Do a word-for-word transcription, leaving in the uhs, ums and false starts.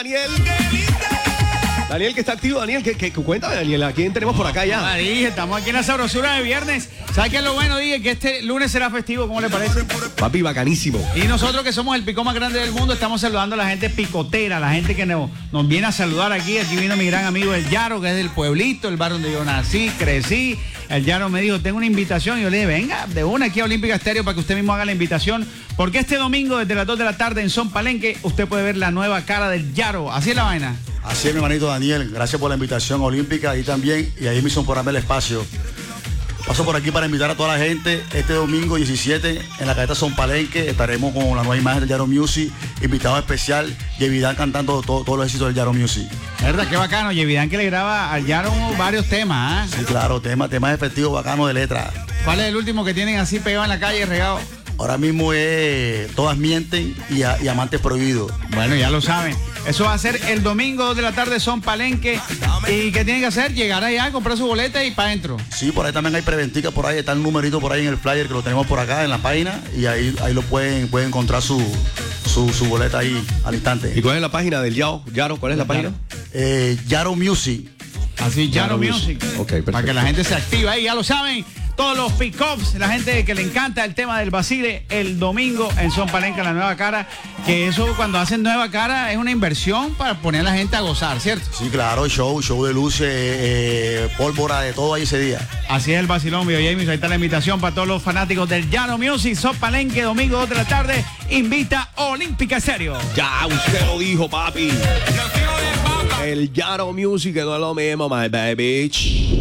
Daniel. Daniel, que está activo. Daniel, que, que, cuéntame, Daniel, ¿a quién tenemos por acá ya? Ah, dije, estamos aquí en la sabrosura de viernes. ¿Sabes qué es lo bueno? Dije que este lunes será festivo, ¿cómo le parece? Papi, bacanísimo. Y nosotros que somos el picó más grande del mundo, estamos saludando a la gente picotera, la gente que nos, nos viene a saludar aquí. Aquí vino mi gran amigo El Yaro, que es del pueblito, el barrio donde yo nací, crecí. El Yaro me dijo, tengo una invitación. Y yo le dije, venga, de una aquí a Olímpica Estéreo para que usted mismo haga la invitación. Porque este domingo, desde las dos de la tarde en Son Palenque, usted puede ver la nueva cara del Yaro. Así es la vaina. Así es, mi hermanito Daniel. Gracias por la invitación olímpica y también, y ahí me hizo por darme el espacio. Paso por aquí para invitar a toda la gente. Este domingo diecisiete en la cadeta Son Palenque estaremos con la nueva imagen del Yaro Music, invitado especial, Yevidán cantando todo, todos los éxitos del Yaro Music. ¿Verdad? Qué bacano. Yevidán que le graba al Yaro varios temas. ¿eh? Sí, claro, temas, temas efectivos, bacanos de letra. ¿Cuál es el último que tienen así pegado en la calle, regado? Ahora mismo es Todas Mienten y, a, y Amantes Prohibidos. Bueno, ya lo saben. Eso va a ser el domingo dos de la tarde, Son Palenque. ¿Y qué tienen que hacer? Llegar allá, comprar su boleta y para adentro. Sí, por ahí también hay preventica, por ahí está el numerito por ahí en el flyer que lo tenemos por acá en la página y ahí, ahí lo pueden, pueden encontrar su, su, su boleta ahí al instante. ¿Y cuál es la página del Yaro? Yaro, ¿cuál es la página? Eh, Yaro Music. Así, Yaro, Yaro Music. Ok, perfecto. Para que la gente se active ahí, ya lo saben. Todos los pick-ups, la gente que le encanta el tema del vacile, el domingo en Son Palenque, la nueva cara, que eso cuando hacen nueva cara es una inversión para poner a la gente a gozar, ¿cierto? Sí, claro, show, show de luces, eh, pólvora, de todo ahí ese día. Así es el vacilón, Bio James, ahí está la invitación para todos los fanáticos del Yaro Music, Son Palenque, domingo dos de la tarde, invita Olímpica Estéreo. Ya, usted lo dijo, papi. El Yaro Music, que no es lo mismo, my baby.